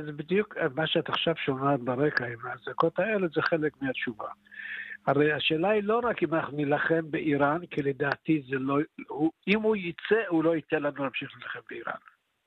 זה בדיוק מה שאת עכשיו שומעת ברקע, עם ההזעקות האלה, זה חלק מהתשובה. הרי השאלה היא לא רק אם אנחנו נלחם באיראן, כי לדעתי זה לא, אם הוא יצא, הוא לא ייתן לנו להמשיך ללחם באיראן.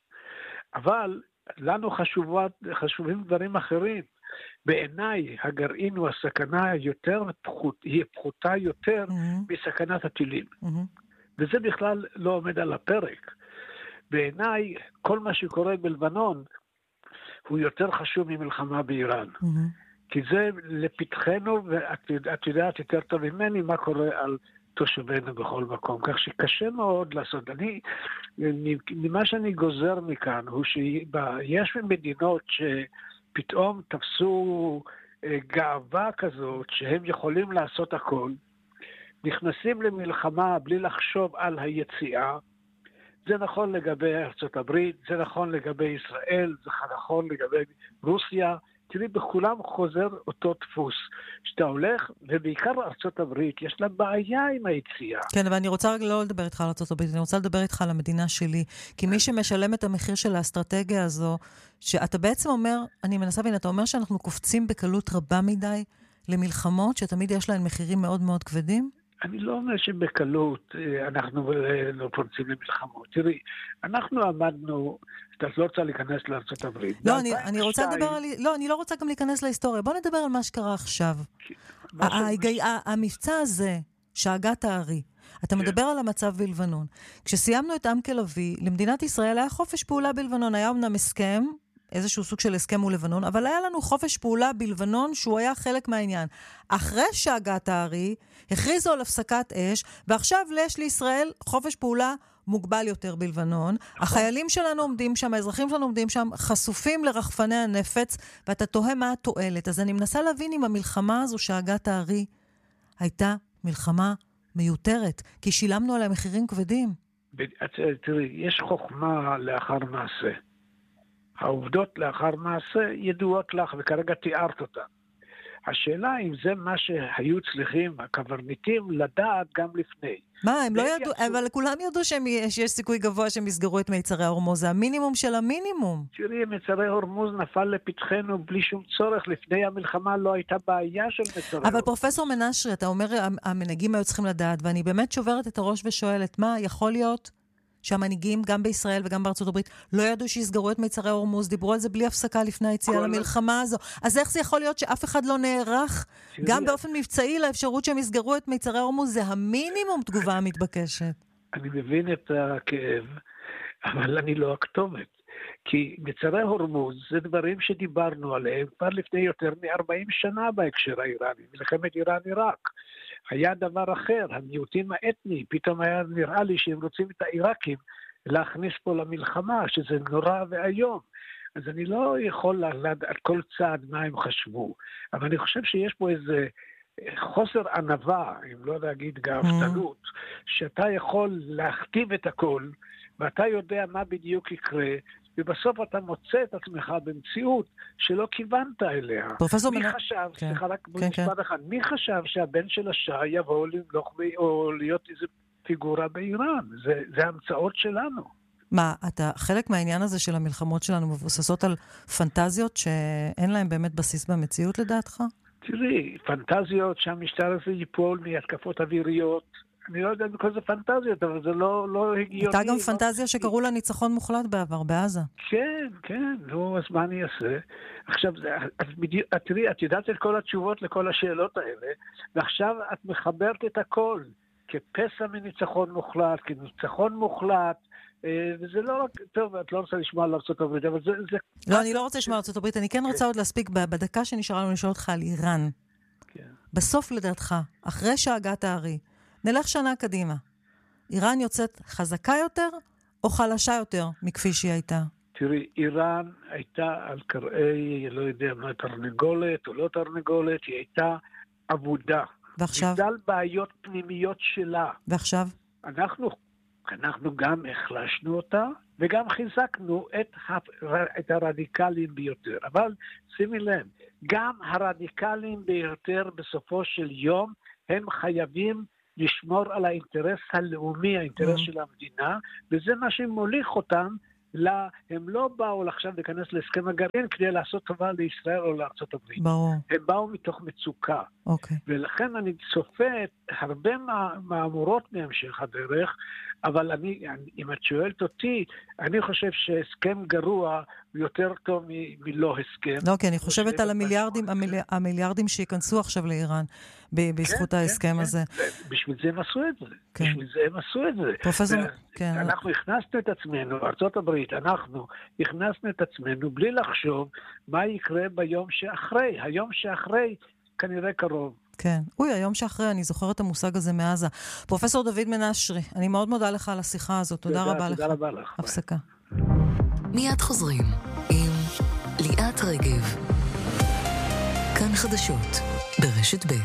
אבל לנו חשובים דברים אחרים. בעיניי הגרעין הוא הסכנה יותר היא פחותה יותר מסכנת הטילים. וזה בכלל לא עומד על הפרק. בעיניי כל מה שקורה בלבנון הוא יותר חשוב ממלחמה באיראן. כי זה לפתחנו, ואת יודעת יותר טוב ממני מה קורה על תושבינו בכל מקום. כך שקשה מאוד לעשות. ממה שאני גוזר מכאן הוא שיש מדינות שפתאום תפסו גאווה כזאת שהם יכולים לעשות הכל, נכנסים למלחמה בלי לחשוב על היציאה. זה נכון לגבי ארצות הברית, זה נכון לגבי ישראל, זה נכון לגבי רוסיה. תראי, בכולם חוזר אותו דפוס. שאתה הולך, ובעיקר ארצות הברית, יש לה בעיה עם היציאה. כן, אבל אני רוצה לא לדבר איתך על ארצות הברית, אני רוצה לדבר איתך על המדינה שלי. כי מי שמשלם את המחיר של האסטרטגיה הזו, שאתה בעצם אומר, אני מנסה בין, אתה אומר שאנחנו קופצים בקלות רבה מדי למלחמות, שתמיד יש להן מחירים מאוד מאוד כבדים? אני לא אומר שבקלות אנחנו לא פורצים למלחמות. תראי, אנחנו עמדנו, את לא רוצה להיכנס לארצות הברית. לא, אני רוצה לדבר על... לא, אני לא רוצה גם להיכנס להיסטוריה. בוא נדבר על מה שקרה עכשיו. המבצע הזה, שאגת הארי, אתה מדבר על המצב בלבנון. כשסיימנו את עם כלבי, למדינת ישראל היה חופש פעולה בלבנון. היה אמנם הסכם, איזשהו סוג של הסכם מול לבנון, אבל היה לנו חופש פעולה בלבנון שהוא היה חלק מהעניין. אחרי שאגת הארי, הכריזו על הפסקת אש, ועכשיו יש לישראל חופש פעולה מוגבל יותר בלבנון. החיילים שלנו עומדים שם, האזרחים שלנו עומדים שם, חשופים לרחפני הנפץ, ואתה תוהה מה התועלת. אז אני מנסה להבין אם המלחמה הזו שאגת הארי הייתה מלחמה מיותרת, כי שילמנו עליה מחירים כבדים. תראי, יש חוכמה לאחר מעשה. העובדות לאחר מעשה ידועות לך, וכרגע תיארת אותן. השאלה אם זה מה שהיו צריכים הקברניטים לדעת גם לפני. מה, הם לא ידעו, אבל כולם ידעו שיש סיכוי גבוה שהם יסגרו את מיצרי הורמוז. זה המינימום של המינימום. תראי, מיצרי הורמוז נפל לפתחנו בלי שום צורך. לפני המלחמה לא הייתה בעיה של מיצרי הורמוז. אבל פרופסור מנשרי, אתה אומר, המנהיגים היו צריכים לדעת, ואני באמת שוברת את הראש ושואלת, מה יכול להיות שהמנהיגים, גם בישראל וגם בארצות הברית, לא ידעו שיסגרו את מיצרי הורמוז, דיברו על זה בלי הפסקה לפני היציאה למלחמה הזו. אז איך זה יכול להיות שאף אחד לא נערך, גם באופן מבצעי, לאפשרות שהם יסגרו את מיצרי הורמוז? זה המינימום תגובה המתבקשת. אני מבין את הכאב, אבל אני לא הכתובת. כי מיצרי הורמוז זה דברים שדיברנו עליהם כבר לפני יותר מ-40 שנה בהקשר האיראני, מלחמת איראן-עיראק. היה דבר אחר, המיעוטים האתני, פתאום היה נראה לי שהם רוצים את העיראקים להכניס פה למלחמה, שזה נורא והיום. אז אני לא יכול לדעת על כל צעד מה הם חשבו, אבל אני חושב שיש פה איזה חוסר ענווה, אם לא להגיד גאוותנות, שאתה יכול להכתיב את הכל, ואתה יודע מה בדיוק יקרה, ובסוף אתה מוצא את עצמך במציאות שלא כיוונת אליה. פרופסור מי חשב, סליחה רק במשפט אחד, מי חשב שהבן של השעה יבוא למלוך או להיות איזו פיגורה באיראן? זה המצאות שלנו. מה, אתה חלק מהעניין הזה של המלחמות שלנו מבוססות על פנטזיות שאין להן באמת בסיס במציאות לדעתך? תראי, פנטזיות שהמשטר הזה ייפול מהתקפות אוויריות, אני לא יודע אם כל זה פנטזיות, אבל זה לא הגיוני. הייתה גם פנטזיה שקראו לה ניצחון מוחלט בעבר, בעזה. כן, כן, נו, אז מה אני אעשה? עכשיו, תראי, את יודעת את כל התשובות לכל השאלות האלה, ועכשיו את מחברת את הכל, כפסע מניצחון מוחלט, כניצחון מוחלט, וזה לא רק, טוב, את לא רוצה לשמוע על ארצות הברית, אבל זה... לא, אני לא רוצה לשמוע על ארצות הברית, אני כן רוצה עוד להספיק בדקה שנשארה לנו לשאול אותך על איראן. בסוף לדעתך, אחרי שהגעת הארי, נלך שנה קדימה. איראן יוצאת חזקה יותר או חלשה יותר מכפי שהיא הייתה? תראי, איראן הייתה על קראי, לא יודע מה, תרנגולת או לא תרנגולת, היא הייתה עבודה. ועכשיו? בגלל בעיות פנימיות שלה. ועכשיו? אנחנו גם החלשנו אותה, וגם חיזקנו את הרדיקלים ביותר. אבל שימי לב, גם הרדיקלים ביותר בסופו של יום, הם חייבים לשמור על האינטרס הלאומי, האינטרס של המדינה, וזה מה שמוליך אותם הם לא באו עכשיו להיכנס להסכם הגרעין כדי לעשות טובה לישראל או לארצות הברית. ברור. הם באו מתוך מצוקה. אוקיי. ולכן אני צופה הרבה מהמורות מהמשך הדרך, אבל אם את שואלת אותי, אני חושב שהסכם גרוע הוא יותר טוב מלא הסכם. לא, כי אני חושבת על המיליארדים שיכנסו עכשיו לאיראן בזכות ההסכם הזה. בשביל זה הם עשו את זה. בשביל זה הם עשו את זה. פרופסור, כן. אנחנו הכנסנו את עצמנו, ארצות הברית, אנחנו הכנסנו את עצמנו בלי לחשוב מה יקרה ביום שאחרי. היום שאחרי כנראה קרוב. כן. היום שאחרי, אני זוכרת את המושג הזה מעזה. פרופסור דוד מנשרי, אני מאוד מודה לך על השיחה הזאת. תודה רבה לך. תודה רבה לך. הפסקה. מיד חוזרים עם ליאת רגב. כאן חדשות, ברשת ב'.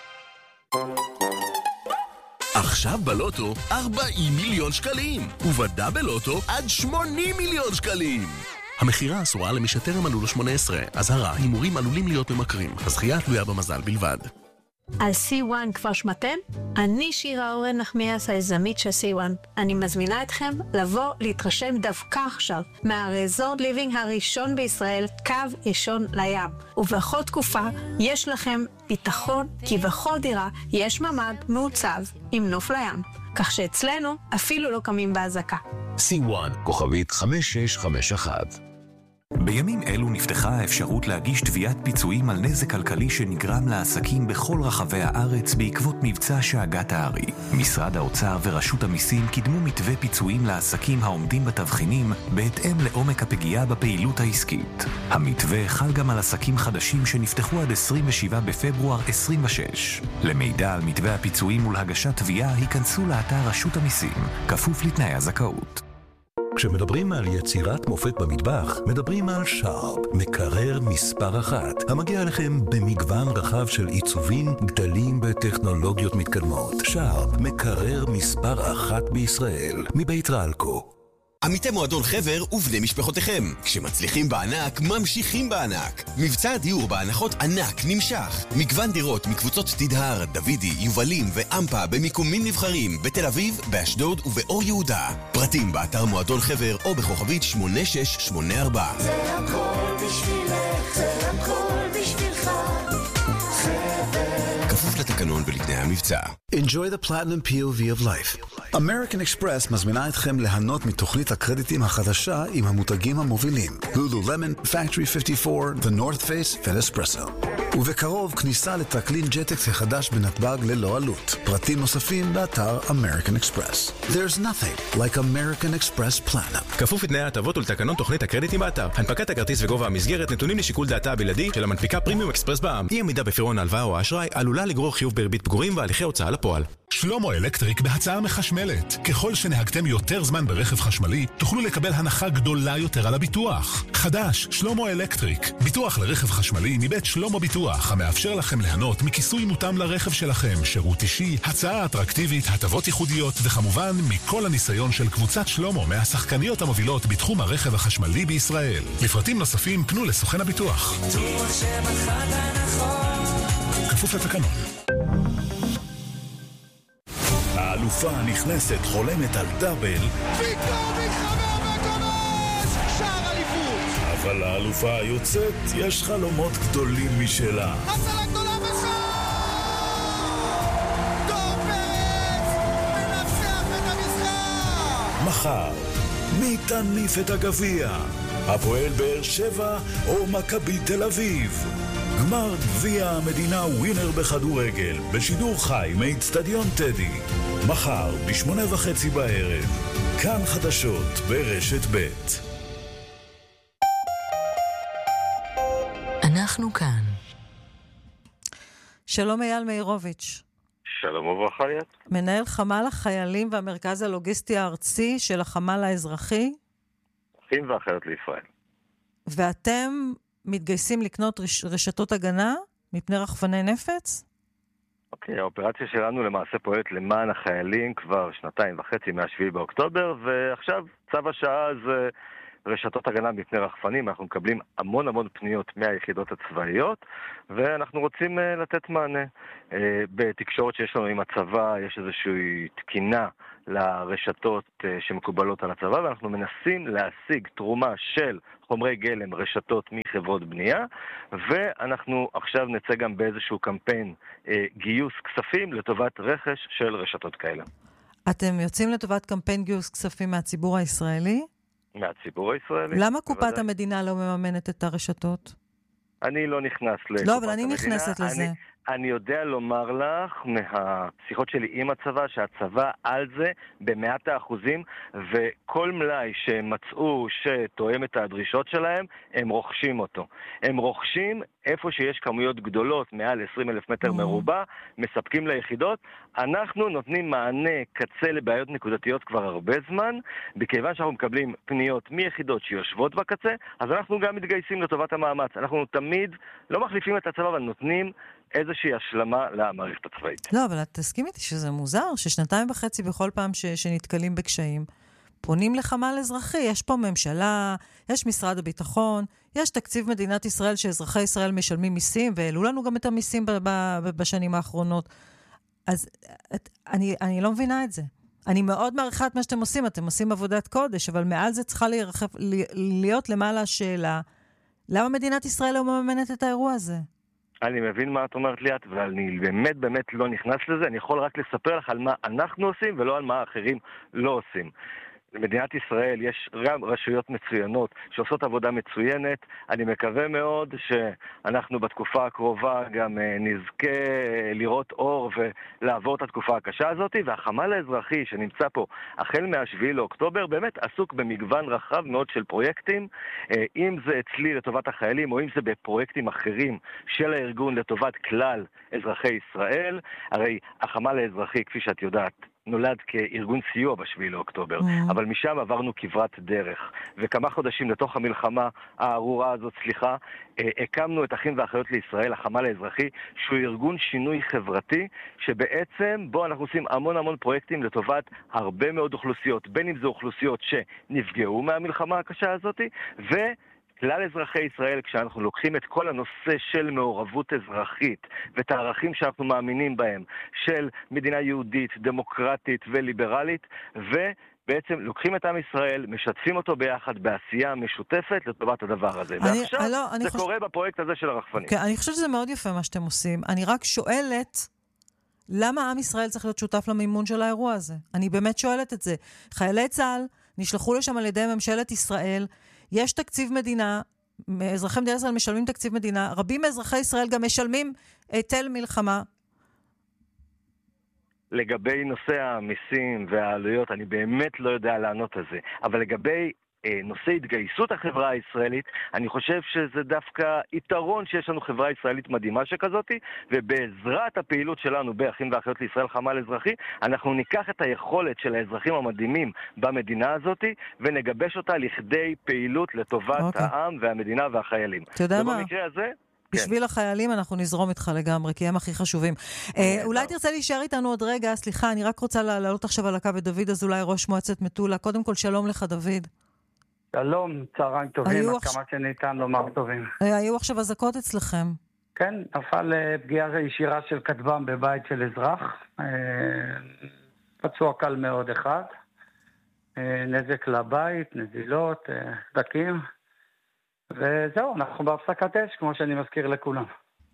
עכשיו בלוטו 40 מיליון שקלים, ובדאבל לוטו עד 80 מיליון שקלים. המחירה אסורה למי שטרם מלאו לו 18. אזהרה, הימורים עלולים להיות ממכרים. הזכייה תלויה במזל בלבד. על C1 כבר שמעתם? אני שירה אורן נחמיאס, היזמית של C1. אני מזמינה אתכם לבוא להתרשם דווקא עכשיו מהרזורט ליבינג הראשון בישראל, קו אישון לים. ובכל תקופה יש לכם ביטחון, כי בכל דירה יש ממ"ד מעוצב עם נוף לים. כך שאצלנו אפילו לא קמים בהזקה. C1, כוכבית 5651. בימים אלו נפתחה האפשרות להגיש תביעת פיצויים על נזק כלכלי שנגרם לעסקים בכל רחבי הארץ בעקבות מבצע שאגת הארי. משרד האוצר ורשות המיסים קידמו מתווה פיצויים לעסקים העומדים בתבחינים בהתאם לעומק הפגיעה בפעילות העסקית. המתווה חל גם על עסקים חדשים שנפתחו עד 27 בפברואר 26. למידע על מתווה הפיצויים ולהגשת תביעה היכנסו לאתר רשות המיסים, כפוף לתנאי הזכאות. כשמדברים על יצירת מופת במטבח, מדברים על שרפ, מקרר מספר 1, המגיע לכם במגוון רחב של עיצובים, גדלים בטכנולוגיות מתקדמות. שרפ, מקרר מספר 1 בישראל, מבית רלקו. עמיתי מועדון חבר ובני משפחותיכם. כשמצליחים בענק, ממשיכים בענק. מבצע הדיור בהנחות ענק נמשך. מגוון דירות מקבוצות תדהר, דוידי, יובלים ואמפה במיקומים נבחרים בתל אביב, באשדוד ובאור יהודה. פרטים באתר מועדון חבר או בכוכבית 8684. זה הכל בשבילך, זה הכל בשבילך. כפוף לתקנון ולתנאי המבצע. Enjoy the platinum POV of life. American Express מזמינה אתכם ליהנות מתוכנית הקרדיטים החדשה עם המותגים המובילים. Lululemon, Factory 54, The North Face ו-Espresso. ובקרוב כניסה לטרקלין ג'טקס החדש בנתב"ג ללא עלות. פרטים נוספים באתר American Express. There's nothing like American Express Platinum. כפוף לתנאי ההטבות ולתקנון תוכנית הקרדיטים באתר. הנפקת הכרטיס וגובה המסגרת נתונים לשיקול דעתה הבלעדי של המנפיקה פרימיום אקספרס בע"מ. אי עמידה בפירעון ההלוואה או האשראי עלולה לגרור חיוב בריבית פיגורים והליכי הוצאה לפועל. שלמה אלקטריק בהצעה מחשמלת. ככל שנהגתם יותר זמן ברכב חשמלי, תוכלו לקבל הנחה גדולה יותר על הביטוח. חדש, שלמה אלקטריק. ביטוח לרכב חשמלי מבית שלמה ביטוח, המאפשר לכם ליהנות מכיסוי מותאם לרכב שלכם, שירות אישי, הצעה אטרקטיבית, הטבות ייחודיות, וכמובן מכל הניסיון של קבוצת שלמה מהשחקניות המובילות בתחום הרכב החשמלי בישראל. לפרטים נוספים פנו לסוכן הביטוח. כפוף לתקנון. האלופה נכנסת חולמת על דאבל, פתאום מתחבר וכובש! שער אליפות! אבל האלופה היוצאת יש חלומות גדולים משלה. הצלה גדולה בשער! דור פרץ מנצח את המשחק! מחר, מי תניף את הגביע? הפועל באר שבע או מכבי תל אביב? גמר גביע המדינה ווינר בכדורגל בשידור חי מאצטדיון טדי. מחר ב8:30 בערב. כאן חדשות ברשת ב'. אנחנו כאן. שלום אייל מאירוביץ'. שלום וברכה ליאת. מנהל חמ"ל החיילים והמרכז הלוגיסטי הארצי של החמ"ל האזרחי. אחים ואחיות לישראל. ואתם מתגייסים לקנות רשתות הגנה מפני רחפני נפץ? אוקיי, האופרציה שלנו למעשה פועלת למען החיילים כבר 2.5 מה-7 באוקטובר, ועכשיו צו השעה הזה רשתות הגנה מפני רחפנים. אנחנו מקבלים המון פניות מהיחידות הצבאיות, ואנחנו רוצים לתת מענה. בתקשורת שיש לנו עם הצבא, יש איזושהי תקינה לרשתות שמקובלות על הצבא, ואנחנו מנסים להשיג תרומה של חומרי גלם, רשתות מחברות בנייה, ואנחנו עכשיו נצא גם באיזשהו קמפיין גיוס כספים לטובת רכש של רשתות כאלה. אתם יוצאים לטובת קמפיין גיוס כספים מהציבור הישראלי? מהציבור הישראלי. למה קופת המדינה לא מממנת את הרשתות? אני לא נכנס לקופת המדינה. לא, אבל אני נכנסת לזה. אני יודע לומר לך מהשיחות שלי עם הצבא, שהצבא על זה ב100%, וכל מלאי שמצאו שתואם את הדרישות שלהם, הם רוכשים אותו. הם רוכשים איפה שיש כמויות גדולות, מעל 20,000 מטר מרובע, מספקים ליחידות. אנחנו נותנים מענה קצה לבעיות נקודתיות כבר הרבה זמן, בכיוון שאנחנו מקבלים פניות מיחידות שיושבות בקצה, אז אנחנו גם מתגייסים לטובת המאמץ. אנחנו תמיד לא מחליפים את הצבא, אבל נותנים איזושהי השלמה למערכת הצבאית. לא, אבל את תסכים איתי שזה מוזר, ש2.5 בכל פעם שנתקלים בקשיים, פונים לחמ"ל אזרחי. יש פה ממשלה, יש משרד הביטחון, יש תקציב מדינת ישראל שאזרחי ישראל משלמים מיסים, והעלו לנו גם את המיסים בשנים האחרונות. אז אני לא מבינה את זה. אני מאוד מעריכה את מה שאתם עושים, אתם עושים עבודת קודש, אבל מעל זה צריכה להיות למעלה השאלה, למה מדינת ישראל לא מממנת את האירוע הזה? אני מבין מה את אומרת ליאת, ואני באמת לא נכנס לזה. אני יכול רק לספר לך על מה אנחנו עושים ולא על מה אחרים לא עושים. למדינת ישראל יש גם רשויות מצוינות שעושות עבודה מצוינת. אני מקווה מאוד שאנחנו בתקופה הקרובה גם נזכה לראות אור ולעבור את התקופה הקשה הזאת, והחמ"ל האזרחי שנמצא פה החל מה7 לאוקטובר באמת עסוק במגוון רחב מאוד של פרויקטים, אם זה אצלי לטובת החיילים או אם זה בפרויקטים אחרים של הארגון לטובת כלל אזרחי ישראל. הרי החמ"ל האזרחי, כפי שאת יודעת, נולד כארגון סיוע ב7 לאוקטובר, אבל משם עברנו כברת דרך, וכמה חודשים לתוך המלחמה הארורה הזאת, הקמנו את אחים ואחיות לישראל, החמ"ל האזרחי, שהוא ארגון שינוי חברתי, שבעצם בו אנחנו עושים המון פרויקטים לטובת הרבה מאוד אוכלוסיות, בין אם זה אוכלוסיות שנפגעו מהמלחמה הקשה הזאת, כלל אזרחי ישראל, כשאנחנו לוקחים את כל הנושא של מעורבות אזרחית ואת הערכים שאנחנו מאמינים בהם, של מדינה יהודית, דמוקרטית וליברלית, ובעצם לוקחים את עם ישראל, משתפים אותו ביחד בעשייה משותפת לטובת הדבר הזה. ועכשיו זה קורה בפרויקט הזה של הרחפנים. כן, אני חושבת שזה מאוד יפה מה שאתם עושים. אני רק שואלת, למה עם ישראל צריך להיות שותף למימון של האירוע הזה? אני באמת שואלת את זה. חיילי צה"ל נשלחו לשם על ידי ממשלת ישראל, יש תקציב מדינה, אזרחי מדינת ישראל משלמים תקציב מדינה, רבים מאזרחי ישראל גם משלמים היטל מלחמה. לגבי נושא המיסים והעלויות, אני באמת לא יודע לענות על זה, אבל לגבי נושא התגייסות החברה הישראלית, אני חושב שזה דווקא יתרון שיש לנו חברה ישראלית מדהימה שכזאת, ובעזרת הפעילות שלנו באחים ואחיות לישראל חמ"ל אזרחי, אנחנו ניקח את היכולת של האזרחים המדהימים במדינה הזאת, ונגבש אותה לכדי פעילות לטובת העם והמדינה והחיילים. אתה יודע מה? ובמקרה הזה בשביל החיילים אנחנו נזרום איתך לגמרי, כי הם הכי חשובים. אולי תרצה להישאר איתנו עוד רגע, סליחה, אני רק רוצה לעלות עכשיו על הקו את דוד אזולאי, ראש מועצת מטולה. קודם כל, שלום לך, דוד. שלום, צהריים טובים, עד כמה שניתן לומר טובים. היו עכשיו אזעקות אצלכם. כן, נפל פגיעה ישירה של כטב"ם בבית של אזרח, פצוע קל מאוד אחד, נזק לבית, נזילות, סדקים, וזהו, אנחנו בהפסקת אש, כמו שאני מזכיר לכולם.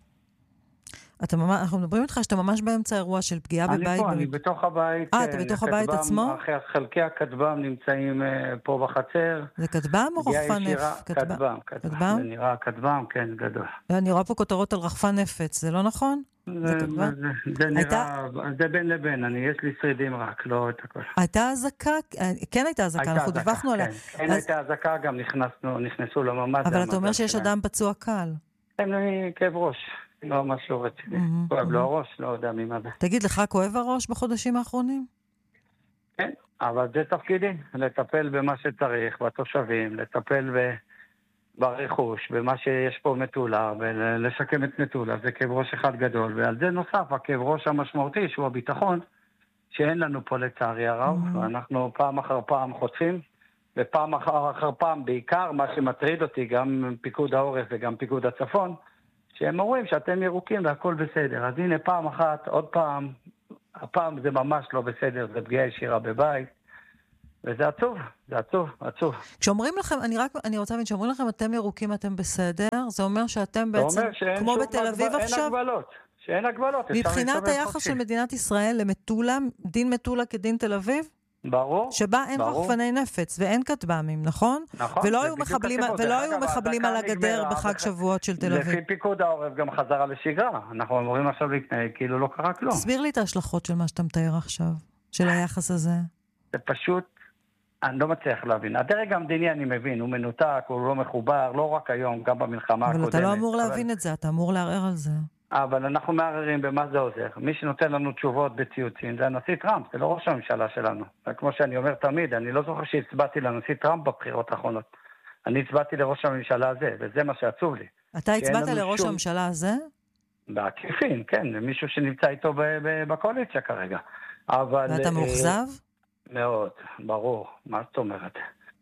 אנחנו מדברים איתך שאתה ממש באמצע האירוע של פגיעה בבית. אני בתוך הבית. אתה בתוך הבית עצמו? חלקי הכטב"ם נמצאים פה בחצר. זה כטב"ם או רחפן נפץ? כטב"ם. זה נראה כטב"ם, כן, גדול. אני רואה פה כותרות על רחפן נפץ, זה לא נכון? זה נראה, זה בין לבין, יש לי שרידים רק, לא את הכל. הייתה אזעקה? כן הייתה אזעקה, אנחנו דיווחנו עליה. כן הייתה אזעקה, גם נכנסו לממ"ד. אבל אתה אומר שיש אדם פצוע קל. אין לי כאב ראש. לא משהו רציני. כואב לו הראש, לא יודע ממה זה. תגיד, לך כואב הראש בחודשים האחרונים? כן, אבל זה תפקידי. לטפל במה שצריך, בתושבים, לטפל ברכוש, במה שיש פה מטולה, ולשקם את מטולה. זה כאב ראש אחד גדול. ועל זה נוסף, הכאב ראש המשמעותי, שהוא הביטחון, שאין לנו פה לצערי הרב. ואנחנו פעם אחר פעם חוטפים, ופעם אחר פעם, בעיקר מה שמטריד אותי, גם פיקוד העורף וגם פיקוד הצפון, שהם אומרים שאתם ירוקים והכל בסדר. אז הנה פעם אחת, עוד פעם, הפעם זה ממש לא בסדר, זה פגיעה ישירה בבית, וזה עצוב, זה עצוב, עצוב. כשאומרים לכם, אני רוצה להבין, כשאומרים לכם אתם ירוקים, אתם בסדר, זה אומר שאתם בעצם, כמו בתל אביב עכשיו? אין הגבלות, שאין הגבלות. מבחינת היחס של מדינת ישראל למטולה, דין מטולה כדין תל אביב? ברור. שבה אין רחפני נפץ ואין כטב"מים, נכון? נכון. ולא היו מחבלים על הגדר בחג שבועות של תל אביב. לפי פיקוד העורף גם חזרה לשגרה. אנחנו אמורים עכשיו להתנהג כאילו לא קרה כלום. תסביר לי את ההשלכות של מה שאתה מתאר עכשיו, של היחס הזה. זה פשוט, אני לא מצליח להבין. הדרג המדיני אני מבין, הוא מנותק, הוא לא מחובר, לא רק היום, גם במלחמה הקודמת. אבל אתה לא אמור להבין את זה, אתה אמור לערער על זה. אבל אנחנו מערערים במה זה עוזר. מי שנותן לנו תשובות בציוצים זה הנשיא טראמפ, זה לא ראש הממשלה שלנו. כמו שאני אומר תמיד, אני לא זוכר שהצבעתי לנשיא טראמפ בבחירות האחרונות. אני הצבעתי לראש הממשלה הזה, וזה מה שעצוב לי. אתה הצבעת לראש הממשלה הזה? בעקיפין, כן, מישהו שנמצא איתו בקואליציה כרגע. ואתה מאוכזב? מאוד, ברור. מה זאת אומרת?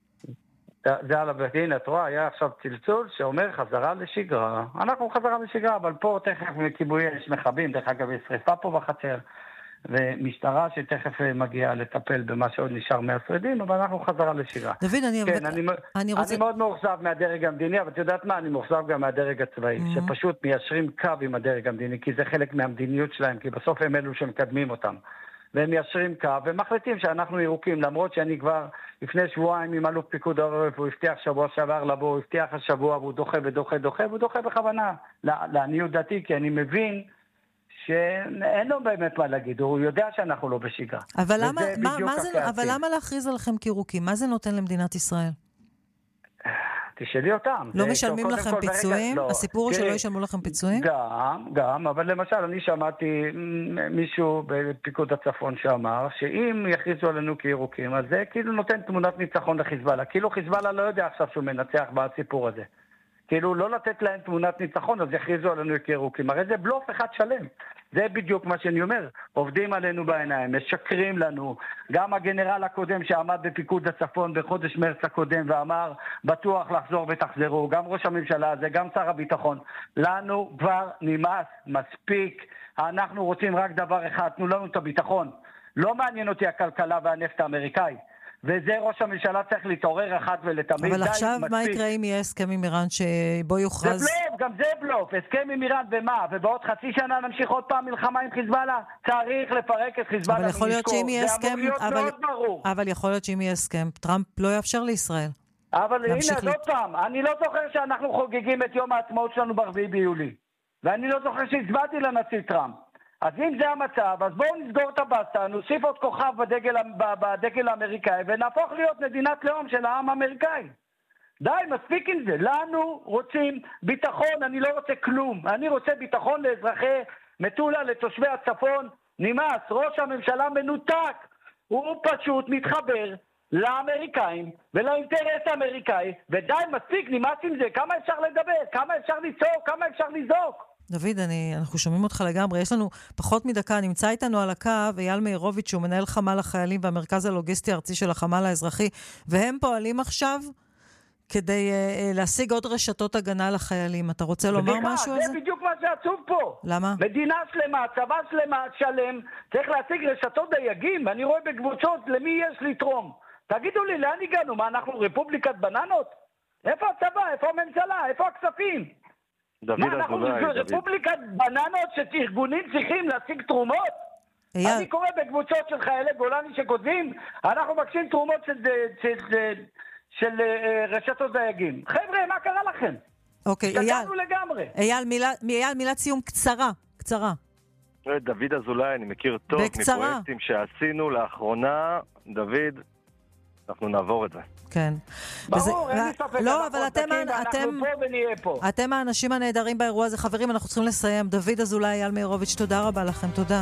זה על הבדין, את רואה, היה עכשיו צלצול שאומר חזרה לשגרה. אנחנו חזרה לשגרה, אבל פה תכף מכיבוי יש מכבים, דרך אגב יש שריפה פה בחצר, ומשטרה שתכף מגיעה לטפל במה שעוד נשאר מהשרידים, אבל אנחנו חזרה לשגרה. דוד, אני מאוד מאוכזב מהדרג המדיני, אבל את יודעת מה? אני מאוכזב גם מהדרג הצבאי, שפשוט מיישרים קו עם הדרג המדיני, כי זה חלק מהמדיניות שלהם, כי בסוף הם אלו שמקדמים אותם. והם מיישרים קו, ומחליטים שאנחנו ירוקים, למרות שאני כבר לפני שבועיים עם אלוף פיקוד העורף, הוא הבטיח שבוע שעבר לבוא, הוא הבטיח השבוע, והוא דוחה והוא דוחה בכוונה, לעניות דעתי, כי אני מבין שאין לו באמת מה להגיד, הוא יודע שאנחנו לא בשגרה. אבל למה להכריז עליכם כירוקים? מה זה נותן למדינת ישראל? תשאלי אותם. לא משלמים לכם פיצויים? הסיפור הוא שלא ישלמו לכם פיצויים? גם, אבל למשל אני שמעתי מישהו בפיקוד הצפון שאמר שאם יכריזו עלינו כירוקים, אז זה כאילו נותן תמונת ניצחון לחיזבאללה. כאילו חיזבאללה לא יודע עכשיו שהוא מנצח בסיפור הזה. כאילו לא לתת להם תמונת ניצחון, אז יכריזו עלינו כירוקים. הרי זה בלוף אחד שלם. זה בדיוק מה שאני אומר. עובדים עלינו בעיניים, משקרים לנו. גם הגנרל הקודם שעמד בפיקוד הצפון בחודש מרץ הקודם ואמר, בטוח לחזור ותחזרו. גם ראש הממשלה הזה, גם שר הביטחון. לנו כבר נמאס, מספיק. אנחנו רוצים רק דבר אחד, תנו לנו את הביטחון. לא מעניין אותי הכלכלה והנפט האמריקאי. וזה ראש הממשלה צריך להתעורר אחת ולתמיד. אבל עכשיו מה יקרה אם יהיה הסכם עם איראן שבו יוכרז? זה בלוף, גם זה בלוף. הסכם עם איראן ומה? ובעוד חצי שנה נמשיך עוד פעם מלחמה עם חיזבאללה? צריך לפרק את חיזבאללה. אבל יכול להיות שאם יהיה הסכם, אבל יכול להיות שאם יהיה הסכם, טראמפ לא יאפשר לישראל. אבל הנה, עוד פעם, אני לא זוכר שאנחנו חוגגים את יום העצמאות שלנו ב4 ביולי. ואני לא זוכר שהצבעתי לנשיא טראמפ. אז אם זה המצב, אז בואו נסגור את הבסטה, נוסיף עוד כוכב בדגל האמריקאי, ונהפוך להיות מדינת לאום של העם האמריקאי. די, מספיק עם זה. לנו רוצים ביטחון, אני לא רוצה כלום. אני רוצה ביטחון לאזרחי מטולה, לתושבי הצפון. נמאס, ראש הממשלה מנותק. הוא פשוט מתחבר לאמריקאים ולאינטרס האמריקאי, ודי, מספיק, נמאס עם זה. כמה אפשר לדבר? כמה אפשר לצעוק? כמה אפשר לזעוק? דוד, אנחנו שומעים אותך לגמרי. יש לנו פחות מדקה, נמצא איתנו על הקו אייל מאירוביץ' שהוא מנהל חמ"ל החיילים והמרכז הלוגיסטי הארצי של החמ"ל האזרחי, והם פועלים עכשיו כדי להשיג עוד רשתות הגנה לחיילים. אתה רוצה לומר משהו על זה? זה בדיוק מה שעצוב פה. למה? מדינה שלמה, צבא שלם, צריך להשיג רשתות דייגים. אני רואה בקבוצות למי יש לתרום. תגידו לי, לאן הגענו? מה, אנחנו רפובליקת בננות? איפה הצבא? איפה הממשלה? איפה הכספים? אנחנו רפובליקת בננות שארגונים צריכים להשיג תרומות? אני קורא בקבוצות של חיילי גולני שכותבים, אנחנו מבקשים תרומות של רשתות דייגים. חבר'ה, מה קרה לכם? אוקיי, אייל, מילת סיום קצרה. דוד אזולאי, אני מכיר טוב מפרויקטים שעשינו לאחרונה. דוד, אנחנו נעבור את זה. כן. ברור, אין לי ספק. לא, אבל אנחנו פה ונהיה פה. אתם האנשים הנהדרים באירוע הזה. חברים, אנחנו צריכים לסיים. דוד אזולאי, אייל מאירוביץ', תודה רבה לכם. תודה.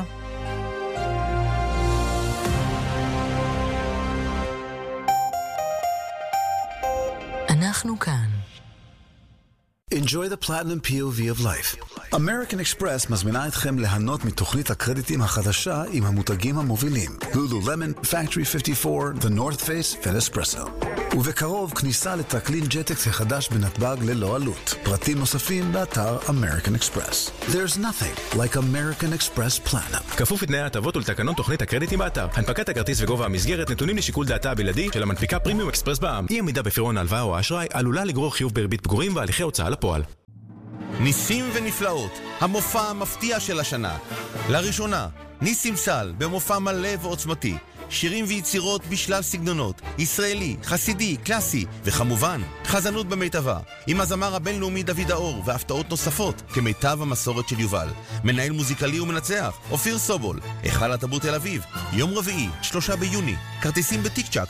אנחנו כאן. Enjoy the platinum POV of life. American Express מזמינה אתכם ליהנות מתוכנית הקרדיטים החדשה עם המותגים המובילים Lululemon, Factory 54, The North Face ו-Nespresso. ובקרוב כניסה לטרקלין ג'טקס החדש בנתב"ג ללא עלות. פרטים נוספים באתר American Express. There's nothing like American Express Platinum. כפוף לתנאי ההטבות ולתקנון תוכנית הקרדיטים באתר. הנפקת הכרטיס וגובה המסגרת נתונים לשיקול דעתה הבלעדי של המנפיקה פרימיום אקספרס בע"מ. אי עמידה בפירעון ההלוואה או האשראי עלולה לגרור חיוב בריבית פיגורים והליכי הוצאה לפועל. ניסים ונפלאות, המופע המפתיע של השנה. לראשונה, ניסים סל במופע מלא ועוצמתי. שירים ויצירות בשלל סגנונות, ישראלי, חסידי, קלאסי, וכמובן, חזנות במיטבה, עם הזמר הבינלאומי דוד האור, והפתעות נוספות, כמיטב המסורת של יובל. מנהל מוזיקלי ומנצח, אופיר סובול, היכל התרבות תל אביב, יום רביעי, 3 ביוני, כרטיסים בטיק-צ'ק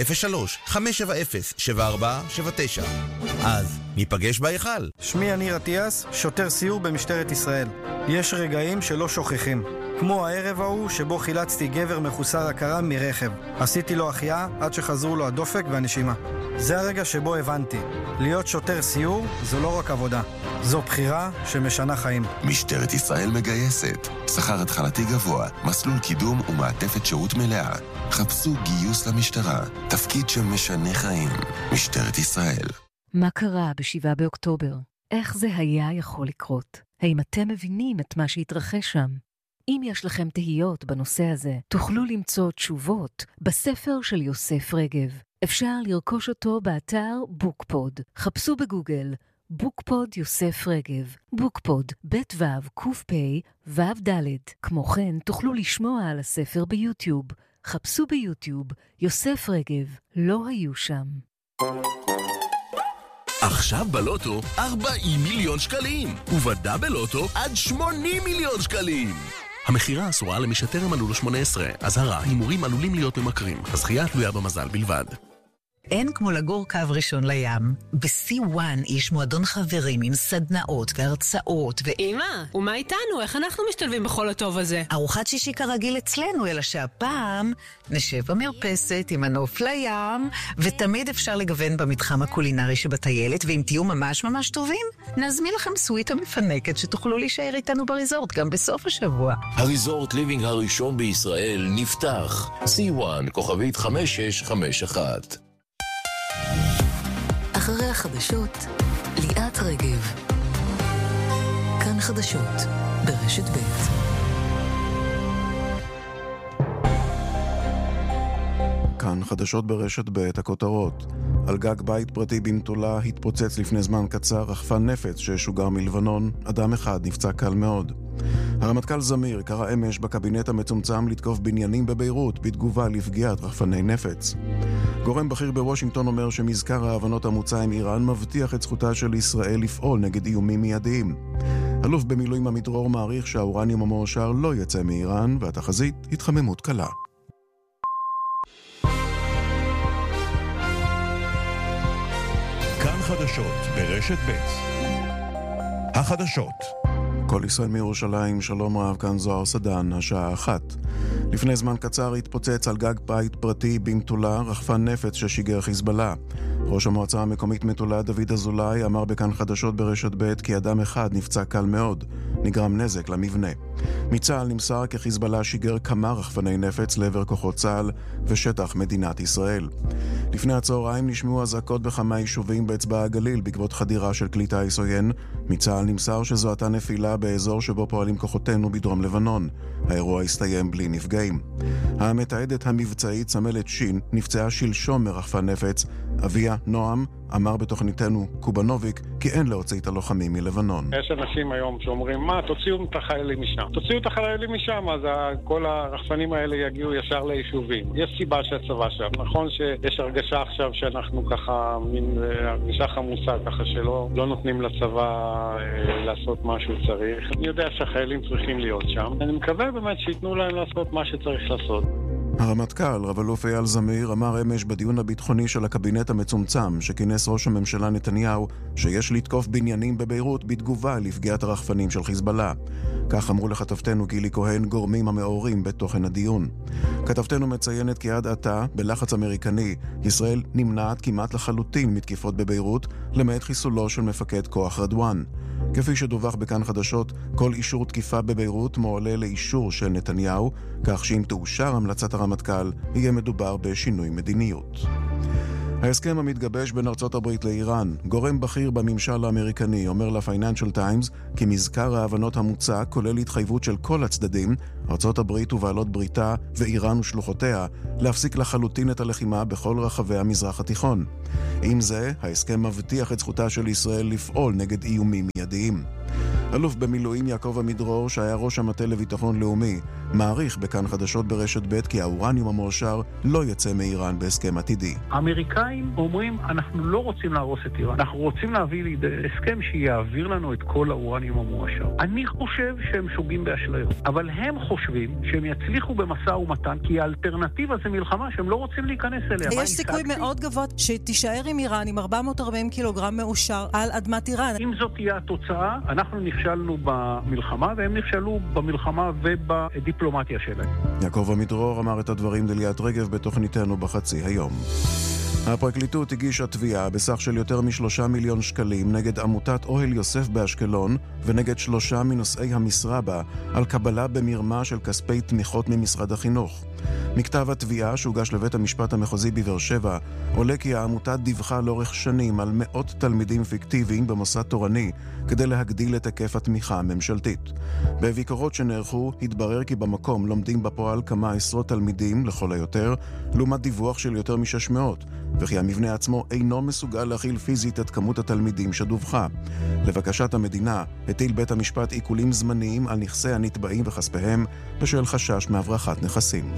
וב-03-570-7479. אז, ניפגש בהיכל. שמי אני רטיאס, שוטר סיור במשטרת ישראל. יש רגעים שלא שוכחים. כמו הערב ההוא שבו חילצתי גבר מחוסר הכרה מרכב. עשיתי לו החייאה עד שחזרו לו הדופק והנשימה. זה הרגע שבו הבנתי. להיות שוטר סיור זו לא רק עבודה. זו בחירה שמשנה חיים. משטרת ישראל מגייסת. שכר התחלתי גבוה, מסלול קידום ומעטפת שירות מלאה. חפשו גיוס למשטרה. תפקיד שמשנה חיים. משטרת ישראל. מה קרה ב7 באוקטובר? איך זה היה יכול לקרות? האם אתם מבינים את מה שהתרחש שם? אם יש לכם תהיות בנושא הזה, תוכלו למצוא תשובות בספר של יוסף רגב. אפשר לרכוש אותו באתר בוקפוד. חפשו בגוגל בוקפוד יוסף רגב. בוקפוד, בית וו, קוף פי, וו דלת. כמו כן, תוכלו לשמוע על הספר ביוטיוב. חפשו ביוטיוב יוסף רגב. לא היו שם. עכשיו בלוטו 40 מיליון שקלים, ובדה בלוטו עד 80 מיליון שקלים. המחירה אסורה למי שטרם מלאו לו 18. אזהרה, הימורים עלולים להיות ממכרים. הזכייה תלויה במזל בלבד. אין כמו לגור קו ראשון לים. ב-C1 יש מועדון חברים עם סדנאות והרצאות אמא, ומה איתנו? איך אנחנו משתלבים בכל הטוב הזה? ארוחת שישי כרגיל אצלנו, אלא שהפעם נשב במרפסת עם הנוף לים, ותמיד אפשר לגוון במתחם הקולינרי שבטיילת, ואם תהיו ממש ממש טובים, נזמין לכם סוויטה מפנקת שתוכלו להישאר איתנו בריזורט גם בסוף השבוע. הריזורט ליבינג הראשון בישראל נפתח. C1 כוכבית 5651. אחרי החדשות, ליאת רגב. כאן חדשות, ברשת ב'. כאן חדשות ברשת ב', הכותרות. על גג בית פרטי במטולה התפוצץ לפני זמן קצר רחפן נפץ ששוגר מלבנון. אדם אחד נפצע קל מאוד. הרמטכ"ל זמיר קרא אמש בקבינט המצומצם לתקוף בניינים בביירות בתגובה לפגיעת רחפני נפץ. גורם בכיר בוושינגטון אומר שמזכר ההבנות המוצע עם איראן מבטיח את זכותה של ישראל לפעול נגד איומים מיידיים. אלוף במילואים עמידרור מעריך שהאורניום המועשר לא יצא מאיראן, והתחזית התחממות קלה. כאן חדשות ברשת ב'. החדשות. כל ישראל מירושלים, שלום רב, כאן זוהר סדן, השעה 1. לפני זמן קצר התפוצץ על גג בית פרטי במטולה רחפן נפץ ששיגר חיזבאללה. ראש המועצה המקומית מטולה דוד אזולאי אמר בכאן חדשות ברשת ב' כי אדם אחד נפצע קל מאוד, נגרם נזק למבנה. מצה"ל נמסר כי חיזבאללה שיגר כמה רחפני נפץ לעבר כוחות צה"ל ושטח מדינת ישראל. לפני הצהריים נשמעו אזעקות בכמה יישובים באצבע הגליל בעקבות חדירה של כלי טיס עוין. מצה"ל נמסר שזו הייתה נפילה באזור שבו פועלים כוחותינו בדרום לבנון. האירוע הסתיים בלי נפגעים. המתעדת המבצעית סמלת שין נפצעה שלשום מרחפן נפץ. אביה נועם אמר בתוכניתנו קובנוביק כי אין להוציא את הלוחמים מלבנון. יש אנשים היום שאומרים מה, תוציאו את החיילים משם. תוציאו את החיילים משם, אז כל הרחפנים האלה יגיעו ישר ליישובים. יש סיבה שהצבא שם. נכון שיש הרגשה עכשיו שאנחנו ככה, מין הרגשה חמוסה, ככה שלא נותנים לצבא לעשות מה שהוא צריך. אני יודע שהחיילים צריכים להיות שם. אני מקווה באמת שיתנו להם לעשות מה שצריך לעשות. הרמטכ"ל רב אלוף אייל זמיר אמר אמש בדיון הביטחוני של הקבינט המצומצם שכינס ראש הממשלה נתניהו שיש לתקוף בניינים בביירות בתגובה לפגיעת הרחפנים של חיזבאללה. כך אמרו לכתבתנו גילי כהן גורמים המעורים בתוכן הדיון. כתבתנו מציינת כי עד עתה בלחץ אמריקני ישראל נמנעת כמעט לחלוטין מתקיפות בביירות למעט חיסולו של מפקד כוח רדואן. כפי שדווח בכאן חדשות, כל אישור תקיפה בביירות מועלה לאישור של נתניהו, כך שאם תאושר המלצת הרמטכ"ל, יהיה מדובר בשינוי מדיניות. ההסכם המתגבש בין ארצות הברית לאיראן, גורם בכיר בממשל האמריקני אומר לפייננשל טיימס כי מזכר ההבנות המוצע כולל התחייבות של כל הצדדים, ארצות הברית ובעלות בריתה ואיראן ושלוחותיה, להפסיק לחלוטין את הלחימה בכל רחבי המזרח התיכון. עם זה, ההסכם מבטיח את זכותה של ישראל לפעול נגד איומים מיידיים. אלוף במילואים יעקב עמידרור, שהיה ראש המטה לביטחון לאומי, מעריך בכאן חדשות ברשת ב' כי האורניום המועשר לא יצא מאיראן בהסכם עתידי. האמריקאים אומרים, אנחנו לא רוצים להרוס את איראן, אנחנו רוצים להביא לידי הסכם שיעביר לנו את כל האורניום המועשר. אני חושב שהם שוגים באשליות, אבל הם חושבים שהם יצליחו במשא ומתן, כי האלטרנטיבה זה מלחמה שהם לא רוצים להיכנס אליה. יש סיכוי מאוד גבוה שתישאר עם איראן עם 440 קילוגרם מאושר על אדמת איראן. אם זאת תהיה התוצאה, אנחנו נכשלנו במלחמה, והם נכשלו במלחמה ובדיפלומטיה שלהם. יעקב עמידרור אמר את הדברים לליאת רגב בתוכניתנו בחצי היום. הפרקליטות הגישה תביעה בסך של יותר מ3 מיליון שקלים נגד עמותת אוהל יוסף באשקלון ונגד 3 מנושאי המשרה בה על קבלה במרמה של כספי תמיכות ממשרד החינוך. מכתב התביעה שהוגש לבית המשפט המחוזי בבאר שבע עולה כי העמותה דיווחה לאורך שנים על מאות תלמידים פיקטיביים במוסד תורני כדי להגדיל את היקף התמיכה הממשלתית. בביקורות שנערכו התברר כי במקום לומדים בפועל כמה עשרות תלמידים לכל היותר, לעומת דיווח של יותר מ600, וכי המבנה עצמו אינו מסוגל להכיל פיזית את כמות התלמידים שדווחה. לבקשת המדינה הטיל בית המשפט עיקולים זמניים על נכסי הנתבעים וכספיהם בשל חשש מהברחת נכסים.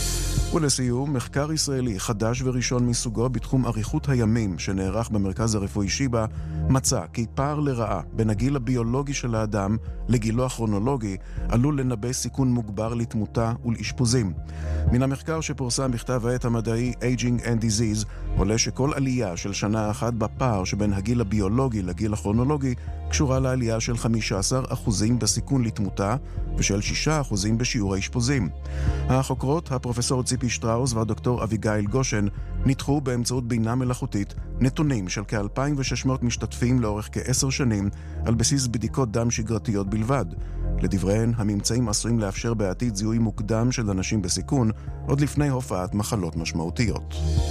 ולסיום, מחקר ישראלי חדש וראשון מסוגו בתחום אריכות הימים שנערך במרכז הרפואי שיבא מצא כי פער לרעה בין הגיל הביולוגי של האדם לגילו הכרונולוגי עלול לנבא סיכון מוגבר לתמותה ולאשפוזים. מן המחקר שפורסם בכתב העת המדעי Aging and Disease עולה שכל עלייה של שנה אחת בפער שבין הגיל הביולוגי לגיל הכרונולוגי קשורה לעלייה של 15% בסיכון לתמותה ושל 6% בשיעור האשפוזים. החוקרות, הפרופסור ציפי שטראוס והדוקטור אביגיל גושן, ניתחו באמצעות בינה מלאכותית נתונים של כ-2,600 משתתפים לאורך כ10 שנים על בסיס בדיקות דם שגרתיות בלבד. לדבריהן, הממצאים עשויים לאפשר בעתיד זיהוי מוקדם של אנשים בסיכון עוד לפני הופעת מחלות משמעותיות.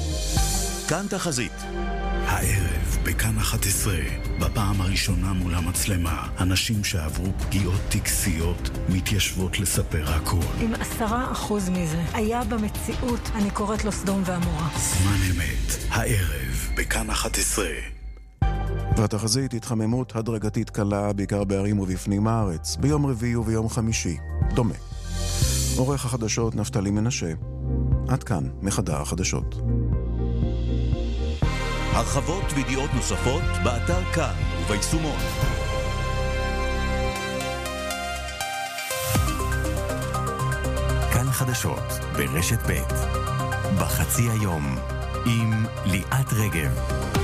כאן תחזית. הערב בכאן 11, בפעם הראשונה מול המצלמה, אנשים שעברו פגיעות טקסיות מתיישבות לספר הכל. אם 10% מזה היה במציאות, אני קוראת לו סדום ועמורה. זמן אמת, הערב בכאן 11. והתחזית התחממות הדרגתית קלה בעיקר בערים ובפנים הארץ, ביום רביעי וביום חמישי. דומה. עורך החדשות נפתלי מנשה. עד כאן מחדר החדשות. הרחבות וידיעות נוספות באתר כאן וביישומון. כאן חדשות ברשת ב' בחצי היום עם ליאת רגב.